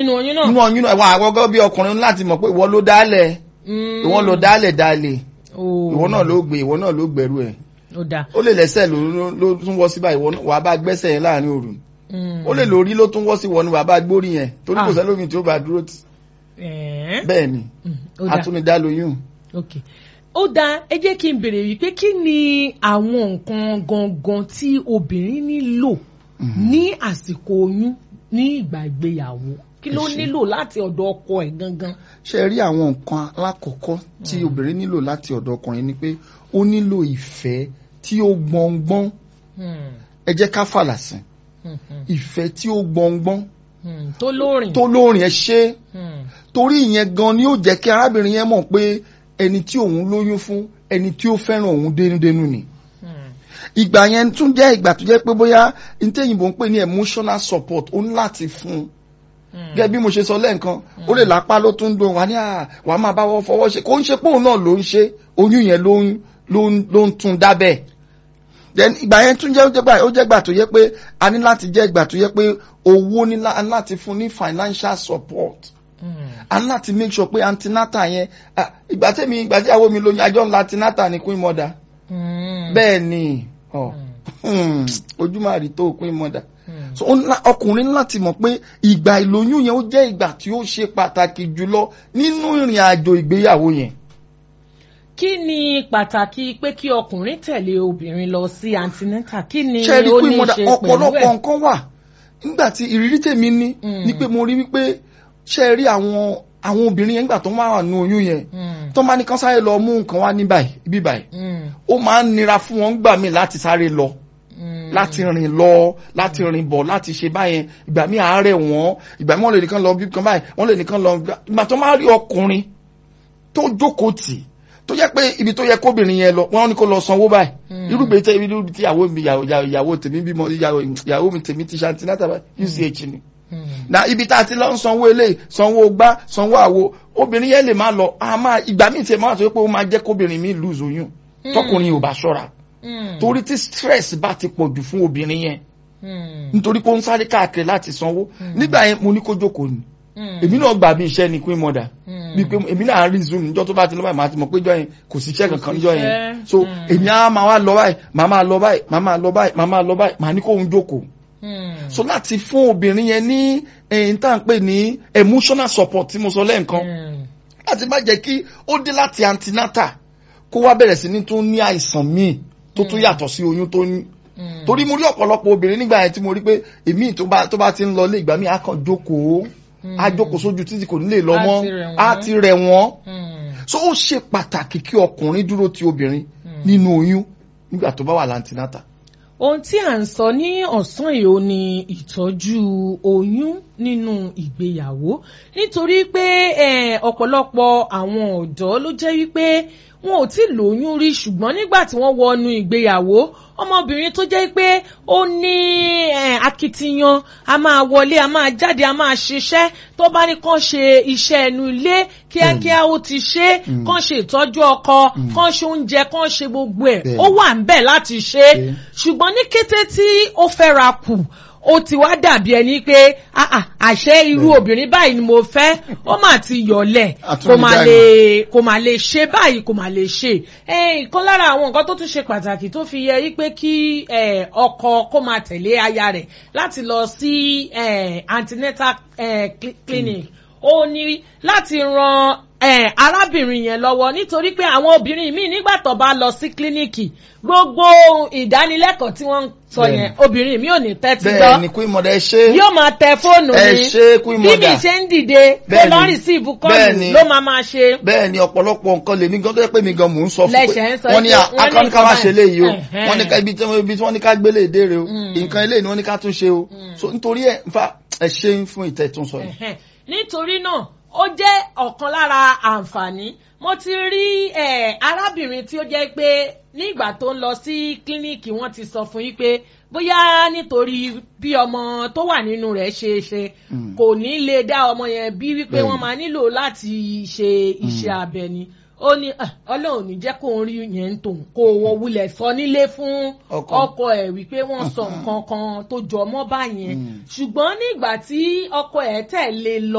nínú oyún náà. nínú oyún náà wà àgọ́gọ́ bí ọkùnrin láti mọ̀ pé ìwọ ló dálẹ̀ ìwọ ló dálẹ̀ ìwọ náà ló gbé ìwọ náà ló gbẹ̀rú ẹ̀. ó lè lẹ́sẹ̀ ló tún wọ́ sí báyìí wà á bá gbẹ́sẹ̀ yẹn láàrin òru. ó lè lórí ló tún wọ́ sí wọ ni wà á bá gbórí yẹn torí kò sẹ́lómi tí ó bá dúró tì. bẹ́ẹ̀ ni atúnidá lóyún. ó dáa ẹ jẹ́ kí n béèrè wípé kí ni àwọn nǹkan gangan tí obìnrin nílò ní àsìkò oyún ní ìgbà ìgbéyàwó kí ló nílò láti ọ̀dọ̀ ọkọ ẹ̀ gangan. ṣe rí àwọn nǹkan alákọ̀ọ́kọ́ tí obìnrin nílò láti ọ̀dọ̀ ọkùnrin ni pé ó nílò ìfẹ́ tí ó gbọ̀ngbọ́n ẹ jẹ́ ká fàlà sí ìfẹ́ tí ó gbọ̀ngbọ́n tó lóòrìn ẹ ṣe torí ìyẹn gan ni ó jẹ́ kí arábìnrin yẹn mọ̀ pé ẹni tí òun lóyún fún ẹni tí ó fẹ́ràn òun dénúdénú ni. ìgbà yẹn tún jẹ́ ìgbà tó jẹ́ pé bóyá ntẹ́yìnbó ń pè ní emotional support ó ní láti fún un. gẹ́gẹ́ bí mo ṣe sọ lẹ́ẹ̀kan ó lè lápá ló tún dùn wá ní wàá máa bá wọ́n fọwọ́ ṣe kó ń ṣe pé òun náà ló ń ṣe oyún yẹn ló ń tún dábẹ́. ìgbà yẹn tún jẹ́ ìgbà tó yẹ pé a ní láti jẹ́ ìgbà tó yẹ pé owó ní láti fún ní financial support. a ní láti make sure pé antenatal yẹn ìgbà tí àwọn mi lóyún àjọ ńlá antenatal ni queen mother. bẹ́ẹ̀ ni ojú máa rí tó queen mother. so ọkùnrin láti mọ̀ pé ìgbà ìlóyún yẹn ó jẹ́ ìgbà tí ó ṣe pàtàkì jùlọ nínú ìrìn àjò ìgbéyàwó yẹn. kí ni pàtàkì pé kí ọkùnrin tẹ̀lé obìnrin lọ sí antenatal kí ni ó ní í ṣe pẹ̀lú ẹ̀. ọ̀pọ̀lọpọ̀ nǹkan wà nígbà tí ìrírí tèmi ní ni pé mo rí wípé ṣe rí àwọn obìnrin yẹn nígbà tó máa wà nínú oyún yẹn tó máa ní kán sáré lọ mú nǹkan wá ní báyìí ó máa ń nira fún wọn gbà mí láti sáré lọ láti rìn lọ láti rìn bọ̀ láti ṣe báyẹn ìgbà míì àárẹ̀ wọn ìgbà míì wọ́n lè nìkan lọ bí kan báyìí wọ́n lè nìkan lọ ìgbà tó máa rí ọkùnrin tó jókòó tì tó jẹ́ pé ibi tó yẹ kóbìnrin yẹn lọ wọ́n ní kó lọ sanwó báyìí irúgbìn tí ìyàwó tèmi bímọ ìyàwó mi tèmi ti ṣe antinata UCH ni na ibi tá a ti lọ ń sanwó eléyìí sanwó gbá sanwó àwo obìnrin yẹn lè máa lọ ìgbà míì tí ẹ máa sọ pé ó máa jẹ́ kóbìnrin mi lose oyún tọkùnrin ò bá ṣọ́ra torí tí stress bá ti pọ̀ jù fún obìnrin yẹn nítorí pé ó ń sáré káàkiri láti sanwó nígbà yẹn mo ní kó jókòó ni èmi náà gbà bí iṣẹ́ ni queen mother bí pé èmi náà rí zoom níjọ́ tó bá ti lọ báyìí màá ti mọ̀ pé jọ́ yẹn kò sí iṣẹ́ kankan níjọ́ yẹn so èmi á máa wá lọ báyìí màá máa lọ báyìí màá máa lọ báyìí màá máa lọ báyìí màá ní kó ń jókòó so láti fún obìnrin yẹn ní ẹ̀yìn tá à ń pè ní emotional support tí mo sọ lẹ́ẹ̀kan láti má jẹ́ kí ó dé láti antenatal kó wá bẹ̀rẹ̀ sí ní tún ní àìsàn míì tó tún yàtọ̀ sí oyún tó ní torí mo rí ọ̀pọ̀lọpọ̀ obìnrin nígbà yẹn tí mo rí pé èmi tó bá ti ń lọ lé ìgbà míì á kàn jókòó á jókòó sójú títí kò ní lè lọ mọ́ á ti rẹ̀ wọ́n so ó ṣe pàtàkì kí ọkùnrin dúró ti obìnrin nínú oyún nígbà tó bá wà lantinata. ohun tí à ń sọ ní ọ̀sán yìí ó ní ìtọ́jú oyún nínú ìgbéyàwó nítorí pé ọ̀pọ̀lọpọ̀ àwọn ọ̀dọ́ ló jẹ́ wípé wọn ò tí lóyún rí ṣùgbọ́n nígbà tí wọ́n wọnú ìgbéyàwó ọmọbìnrin tó jẹ́ pé ó ní akitiyan a máa wọlé a máa jáde a máa ṣiṣẹ́ tó bá ní kán ṣe iṣẹ́ ẹnu ilé kíákíá ó ti ṣe kán ṣe ìtọ́jú ọkọ kán ṣe oúnjẹ kán ṣe gbogbo ẹ̀ ó wà ń bẹ̀ láti ṣe ṣùgbọ́n ní kété tí ó fẹ́ ra kù ó ti wá dàbí ẹni pé àṣẹ irú obìnrin báyìí ni mo fẹ́ ó mà ti yọ̀lẹ̀ kò mà lè ṣe báyìí kò mà lè ṣe ìkan lára àwọn nǹkan tó tún ṣe pàtàkì tó fi yẹ wípé kí ọkọ kó máa tẹ̀lé aya rẹ̀ láti lọ sí antenatal clinic ó ní láti ran arábìnrin yẹn lọ́wọ́ nítorí pé àwọn obìnrin míì nígbà tó bá lọ sí kílíníìkì gbogbo ìdánilẹ́kọ̀ọ́ tí wọ́n ń sọ yẹn obìnrin mi ò ní tẹ́tí gbọ́ bẹ́ẹ̀ ni queen mother ẹ ṣe yóò máa tẹ fóònù mi bí mi ṣe ń dìde tó lọ rìsíìfù kọ́ọ̀lù ló máa ṣe. bẹ́ẹ̀ ni ọ̀pọ̀lọpọ̀ nǹkan lèmi gan tó yẹ pé mi gan mò ń sọ fún pé wọ́n ní akọ́nìká wá ṣe léyìí o wọ́n ní ibi tí wọ́n ní ká gbélé ìdére o nǹkan eléyìí ni wọ́n ní ká tún ṣe o so nítorí ẹ ṣe fún ìtẹ̀túnsọ yìí. nítorí náà ó jẹ́ ọ̀kan lára àǹfààní mo ti rí arábìnrin tí ó jẹ́ pé nígbà tó ń lọ sí kílíníìkì wọ́n ti sọ fún yín pé bóyá nítorí bí ọmọ tó wà nínú rẹ̀ ṣe kò ní lè dá ọmọ yẹn bí wípé wọ́n máa nílò láti ṣe iṣẹ́ abẹ ni ó ní ọlọ́run ní jẹ́ kó ń rí yẹn ń tòun kó wọ wulẹ̀ sọ nílé fún ọkọ ẹ̀ wípé wọ́n sọ nǹkan kan tó jọ mọ́ báyẹn ṣùgbọ́n nígbà tí ọkọ ẹ̀ tẹ̀lé lọ